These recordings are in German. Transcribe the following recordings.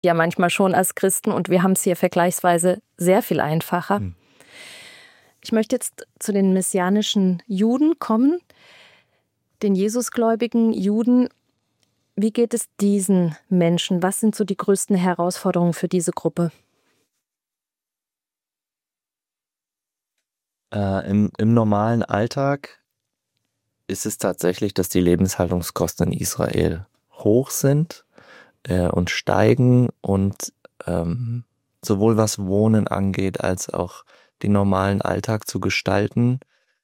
ja manchmal schon als Christen und wir haben es hier vergleichsweise sehr viel einfacher. Ich möchte jetzt zu den messianischen Juden kommen, den Jesusgläubigen Juden. Wie geht es diesen Menschen? Was sind so die größten Herausforderungen für diese Gruppe? Im normalen Alltag ist es tatsächlich, dass die Lebenshaltungskosten in Israel hoch sind und steigen und sowohl was Wohnen angeht, als auch den normalen Alltag zu gestalten.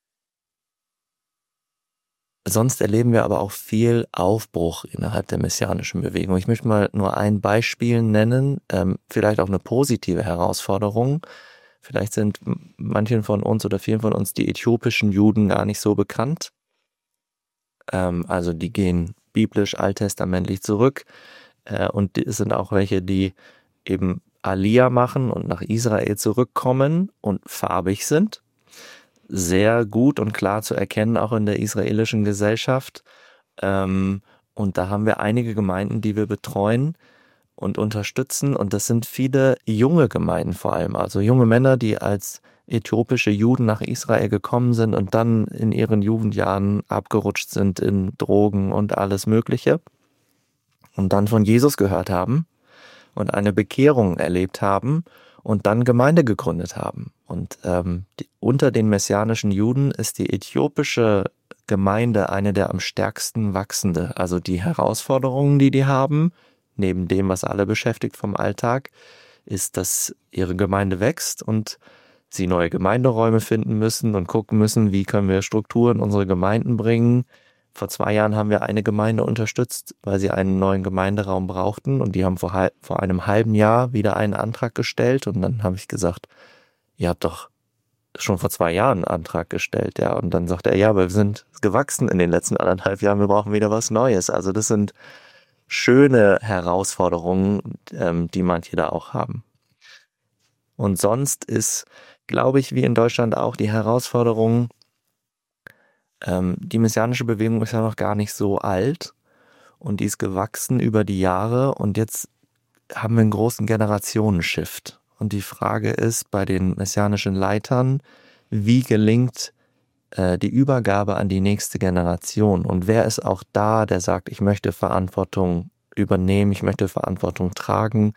Sonst erleben wir aber auch viel Aufbruch innerhalb der messianischen Bewegung. Ich möchte mal nur ein Beispiel nennen, vielleicht auch eine positive Herausforderung. Vielleicht sind manchen von uns oder vielen von uns die äthiopischen Juden gar nicht so bekannt. Also die gehen biblisch, alttestamentlich zurück. Und es sind auch welche, die eben Aliyah machen und nach Israel zurückkommen und farbig sind. Sehr gut und klar zu erkennen, auch in der israelischen Gesellschaft. Und da haben wir einige Gemeinden, die wir betreuen und unterstützen. Und das sind viele junge Gemeinden vor allem. Also junge Männer, die als äthiopische Juden nach Israel gekommen sind und dann in ihren Jugendjahren abgerutscht sind in Drogen und alles Mögliche. Und dann von Jesus gehört haben und eine Bekehrung erlebt haben und dann Gemeinde gegründet haben. Und unter den messianischen Juden ist die äthiopische Gemeinde eine der am stärksten wachsende. Also die Herausforderungen, die haben, neben dem, was alle beschäftigt vom Alltag, ist, dass ihre Gemeinde wächst und sie neue Gemeinderäume finden müssen und gucken müssen, wie können wir Strukturen in unsere Gemeinden bringen. Vor 2 Jahren haben wir eine Gemeinde unterstützt, weil sie einen neuen Gemeinderaum brauchten und die haben vor einem halben Jahr wieder einen Antrag gestellt und dann habe ich gesagt, ihr habt doch schon vor 2 Jahren einen Antrag gestellt, ja. Und dann sagt er, ja, aber wir sind gewachsen in den letzten 1,5 Jahren, wir brauchen wieder was Neues. Also das sind schöne Herausforderungen, die manche da auch haben. Und sonst ist, glaube ich, wie in Deutschland auch die Herausforderung, die messianische Bewegung ist ja noch gar nicht so alt und die ist gewachsen über die Jahre und jetzt haben wir einen großen Generationenshift. Und die Frage ist bei den messianischen Leitern, wie gelingt die Übergabe an die nächste Generation? Und wer ist auch da, der sagt, ich möchte Verantwortung übernehmen, ich möchte Verantwortung tragen?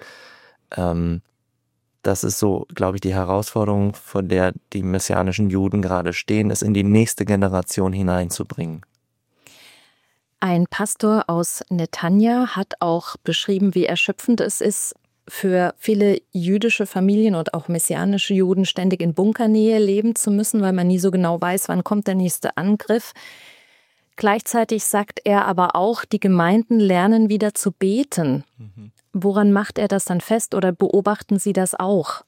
Das ist so, glaube ich, die Herausforderung, vor der die messianischen Juden gerade stehen, es in die nächste Generation hineinzubringen. Ein Pastor aus Netanya hat auch beschrieben, wie erschöpfend es ist, für viele jüdische Familien und auch messianische Juden ständig in Bunkernähe leben zu müssen, weil man nie so genau weiß, wann kommt der nächste Angriff. Gleichzeitig sagt er aber auch, die Gemeinden lernen wieder zu beten. Woran macht er das dann fest oder beobachten Sie das auch?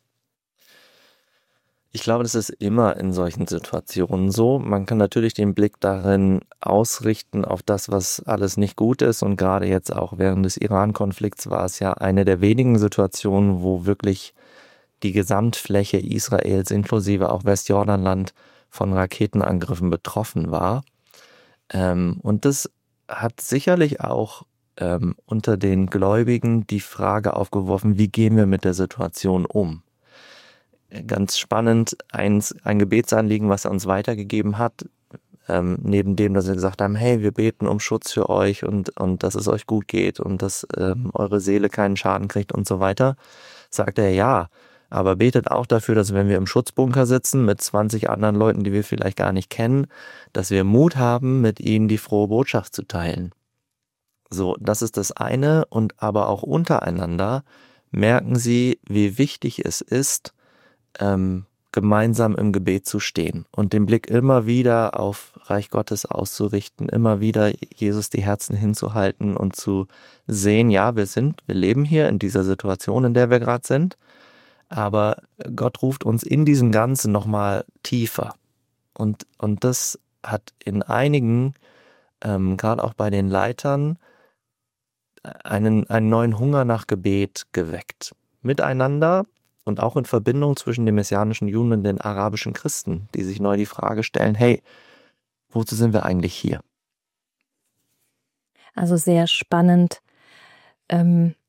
Ich glaube, das ist immer in solchen Situationen so. Man kann natürlich den Blick darin ausrichten auf das, was alles nicht gut ist. Und gerade jetzt auch während des Iran-Konflikts war es ja eine der wenigen Situationen, wo wirklich die Gesamtfläche Israels inklusive auch Westjordanland von Raketenangriffen betroffen war. Und das hat sicherlich auch unter den Gläubigen die Frage aufgeworfen, wie gehen wir mit der Situation um? Ganz spannend, ein Gebetsanliegen, was er uns weitergegeben hat, neben dem, dass wir gesagt haben, hey, wir beten um Schutz für euch und dass es euch gut geht und dass eure Seele keinen Schaden kriegt und so weiter, sagt er, ja, aber betet auch dafür, dass wenn wir im Schutzbunker sitzen mit 20 anderen Leuten, die wir vielleicht gar nicht kennen, dass wir Mut haben, mit ihnen die frohe Botschaft zu teilen. So, das ist das eine und aber auch untereinander merken sie, wie wichtig es ist, gemeinsam im Gebet zu stehen und den Blick immer wieder auf Reich Gottes auszurichten, immer wieder Jesus die Herzen hinzuhalten und zu sehen, ja, wir leben hier in dieser Situation, in der wir gerade sind, aber Gott ruft uns in diesem Ganzen nochmal tiefer. Und das hat in einigen, gerade auch bei den Leitern, einen neuen Hunger nach Gebet geweckt. Miteinander und auch in Verbindung zwischen den messianischen Juden und den arabischen Christen, die sich neu die Frage stellen, hey, wozu sind wir eigentlich hier? Also sehr spannend.